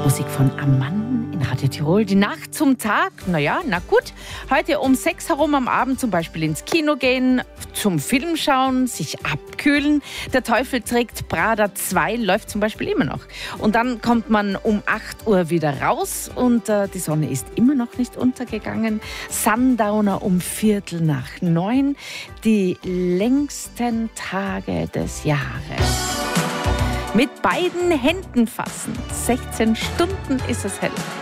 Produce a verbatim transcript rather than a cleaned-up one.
Musik von Ammann in Radio Tirol. Die Nacht zum Tag, naja, na gut. Heute um sechs herum am Abend zum Beispiel ins Kino gehen, zum Film schauen, sich abkühlen. Der Teufel trägt Prada zwei läuft zum Beispiel immer noch. Und dann kommt man um acht Uhr wieder raus und äh, die Sonne ist immer noch nicht untergegangen. Sundowner um Viertel nach neun. Die längsten Tage des Jahres. Mit beiden Händen fassen. sechzehn Stunden ist es hell.